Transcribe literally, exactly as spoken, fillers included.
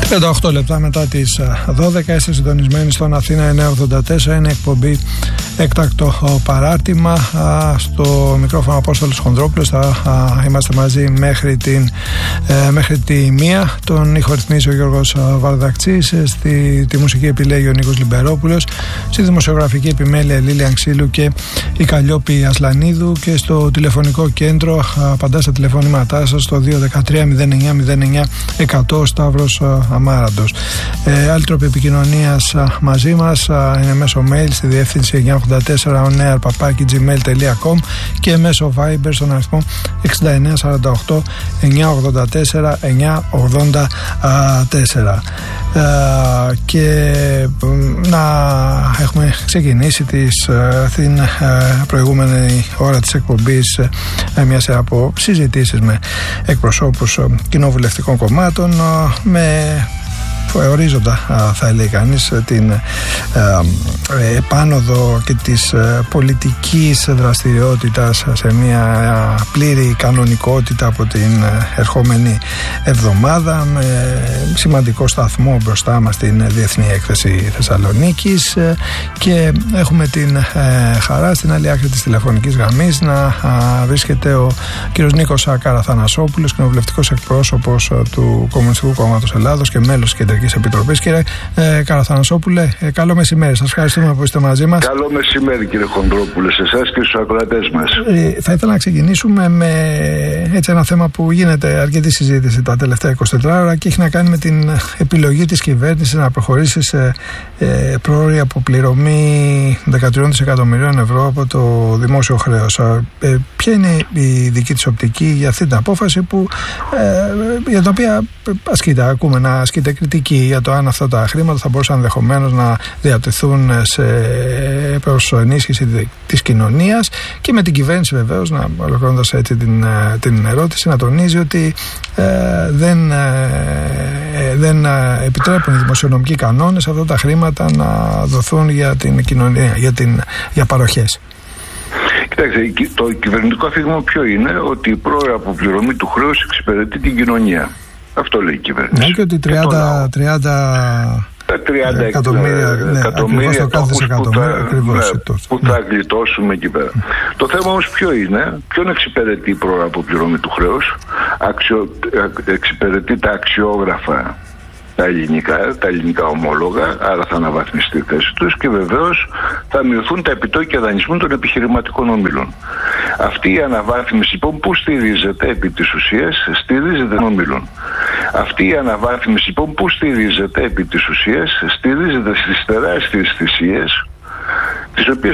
τριάντα οκτώ λεπτά μετά τις δώδεκα, είστε συντονισμένοι στον Αθήνα εννιακόσια ογδόντα τέσσερα. Είναι εκπομπή έκτακτο παράρτημα. Στο μικρόφωνο Απόστολος Χονδρόπουλος. Θα είμαστε μαζί μέχρι, την, μέχρι τη μία. Τον ήχο ρυθμίζει ο Γιώργος Βαρδακτσής. Στη τη μουσική επιλέγει ο Νίκος Λιμπερόπουλος. Στη δημοσιογραφική επιμέλεια Λίλια Ξύλου και η Καλλιόπη Ασλανίδου. Και στο τηλεφωνικό κέντρο απαντά στα τηλεφωνήματά σας στο δύο ένα τρία μηδέν εννιά μηδέν εννιά εκατό Σταύρος Αμάραντος. Ε, άλλη τρόπη επικοινωνίας μαζί μας ε, είναι μέσω mail στη διεύθυνση εννιακόσια ογδόντα τέσσερα onair παπάκι gmail τελεία com και μέσω Viber στον αριθμό εξήντα εννέα σαράντα οκτώ εννιακόσια ογδόντα τέσσερα εννιακόσια ογδόντα τέσσερα. Ε, και να έχουμε ξεκινήσει τις, ε, την ε, προηγούμενη ώρα της εκπομπής ε, μια σειρά από συζητήσεις με εκπροσώπους ε, κοινοβουλευτικών κομμάτων ε, με ορίζοντα, θα έλεγε κανείς, την επάνωδο και της πολιτικής δραστηριότητας σε μια πλήρη κανονικότητα από την ερχόμενη εβδομάδα, με σημαντικό σταθμό μπροστά μας την Διεθνή Έκθεση Θεσσαλονίκης, και έχουμε την χαρά στην άλλη άκρη της τηλεφωνικής γραμμής να βρίσκεται ο κύριος Νίκος Καραθανασόπουλος, κοινοβουλευτικός εκπρόσωπος του Κομμουνιστικού Κόμματος Ελλάδος και μέλος της Κεντρικής Επιτροπής. Κύριε ε, Καραθανασόπουλε, ε, καλό μεσημέρι. Σας ευχαριστούμε που είστε μαζί μας. Καλό μεσημέρι, κύριε Χονδρόπουλε, σε εσάς και στους ακροατές μας. Ε, θα ήθελα να ξεκινήσουμε με έτσι ένα θέμα που γίνεται αρκετή συζήτηση τα τελευταία εικοσιτέσσερις ώρα και έχει να κάνει με την επιλογή της κυβέρνησης να προχωρήσει σε ε, πρόορη αποπληρωμή δεκατρία δισεκατομμυρίων ευρώ από το δημόσιο χρέος. Ε, ποια είναι η δική της οπτική για αυτή την απόφαση που, ε, για την οποία ασκείται, ακούμε να ασκείται κριτική για το αν αυτά τα χρήματα θα μπορούσαν ενδεχομένως να διατεθούν σε, προς ενίσχυση της κοινωνίας, και με την κυβέρνηση βεβαίως, να ολοκληρώνοντας έτσι την, την ερώτηση, να τονίζει ότι ε, δεν, ε, δεν επιτρέπουν οι δημοσιονομικοί κανόνες αυτά τα χρήματα να δοθούν για την κοινωνία, για, την, για παροχές. Κοιτάξτε, το κυβερνητικό αφήγημα ποιο είναι? Ότι η πρόορη αποπληρωμή του χρέους εξυπηρετεί την κοινωνία. Αυτό λέει η κυβέρνηση. Ναι, και ότι τριάντα, τριάντα εκατομμύρια, ναι, ακριβώς το κάθε δισεκατομμύριο που θα γλιτώσουμε εκεί πέρα. Το θέμα όμως ποιο είναι? Ποιον εξυπηρετεί η πρόορη αποπληρωμή του χρέους? Αξιο, εξυπηρετεί τα αξιόγραφα, τα ελληνικά, τα ελληνικά ομόλογα, άρα θα αναβαθμιστεί η θέση τους και βεβαίως θα μειωθούν τα επιτόκια δανεισμού των επιχειρηματικών ομίλων. Αυτή η αναβάθμιση λοιπόν που στηρίζεται επί της ουσίας? Στηρίζεται των ομίλων. Αυτή η αναβάθμιση λοιπόν που στηρίζεται επί της ουσίας? Στηρίζεται στις τεράστιες θυσίες τις οποίες